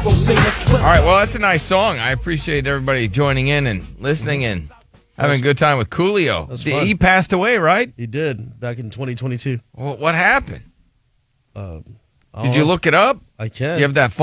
All right, well, that's a nice song. I appreciate everybody joining in and listening and having a good time with Coolio. He passed away, right? He did, back in 2022. Well, what happened? Did Did you look it up? I can. You have that